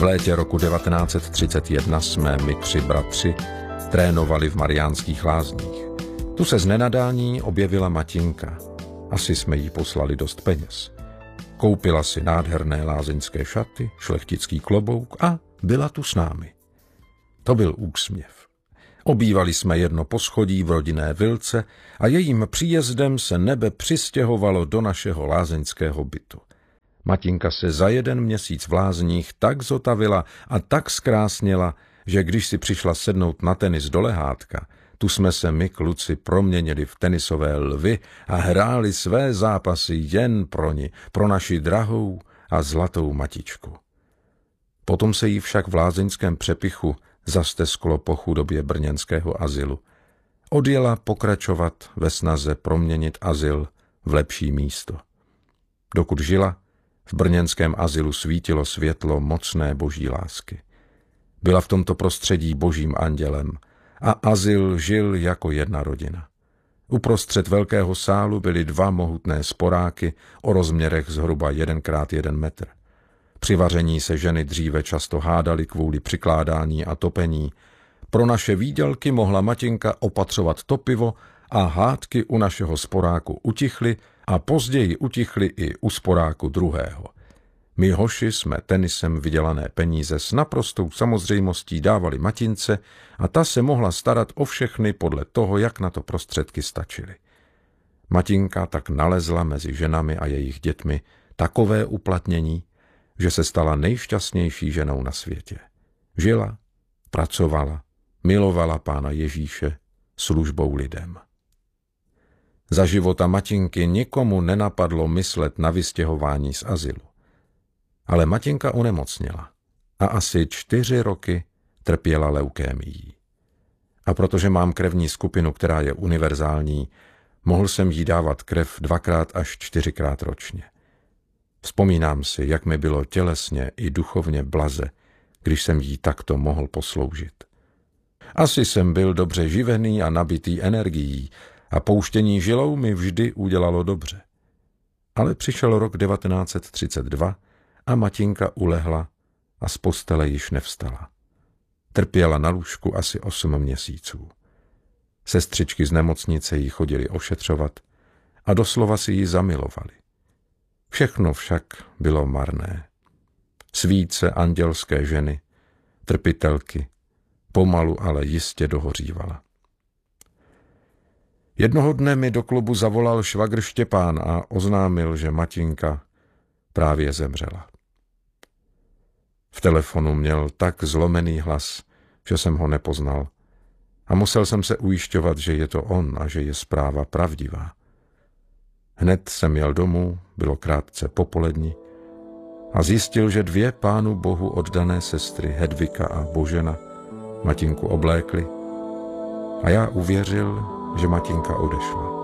V létě roku 1931 jsme my 3 bratři trénovali v Mariánských Lázních. Tu se z nenadání objevila Matinka. Asi jsme jí poslali dost peněz. Koupila si nádherné lázeňské šaty, šlechtický klobouk a byla tu s námi. To byl úsměv. Obývali jsme jedno poschodí v rodinné vilce a jejím příjezdem se nebe přistěhovalo do našeho lázeňského bytu. Matinka se za 1 měsíc v Lázních tak zotavila a tak zkrásněla, že když si přišla sednout na tenis do lehátka, tu jsme se my kluci proměnili v tenisové lvy a hráli své zápasy jen pro ni, pro naši drahou a zlatou matičku. Potom se jí však v lázeňském přepichu zastesklo po chudobě brněnského azylu. Odjela pokračovat ve snaze proměnit azyl v lepší místo. Dokud žila, v brněnském azylu svítilo světlo mocné boží lásky. Byla v tomto prostředí božím andělem a azyl žil jako jedna rodina. Uprostřed velkého sálu byly 2 mohutné sporáky o rozměrech zhruba 1x1 metr. Při vaření se ženy dříve často hádaly kvůli přikládání a topení. Pro naše výdělky mohla Matinka opatřovat topivo a hádky u našeho sporáku utichly a později utichly i u sporáku druhého. My hoši jsme tenisem vydělané peníze s naprostou samozřejmostí dávali Matince a ta se mohla starat o všechny podle toho, jak na to prostředky stačily. Matinka tak nalezla mezi ženami a jejich dětmi takové uplatnění, že se stala nejšťastnější ženou na světě. Žila, pracovala, milovala Pána Ježíše službou lidem. Za života Matinky nikomu nenapadlo myslet na vystěhování z azylu. Ale Matinka onemocněla a asi 4 roky trpěla leukémií. A protože mám krevní skupinu, která je univerzální, mohl jsem jí dávat krev 2x až 4x ročně. Vzpomínám si, jak mi bylo tělesně i duchovně blaze, když jsem jí takto mohl posloužit. Asi jsem byl dobře živený a nabitý energií a pouštění žilou mi vždy udělalo dobře. Ale přišel rok 1932 a Matinka ulehla a z postele již nevstala. Trpěla na lůžku asi 8 měsíců. Sestřičky z nemocnice jí chodily ošetřovat a doslova si ji zamilovali. Všechno však bylo marné. Svíce andělské ženy, trpitelky, pomalu, ale jistě dohořívala. Jednoho dne mi do klubu zavolal švagr Štěpán a oznámil, že Matinka právě zemřela. V telefonu měl tak zlomený hlas, že jsem ho nepoznal a musel jsem se ujišťovat, že je to on a že je zpráva pravdivá. Hned jsem jel domů, bylo krátce popolední a zjistil, že 2 Pánu Bohu oddané sestry, Hedvika a Božena, Matinku oblékly a já uvěřil, že Matinka odešla.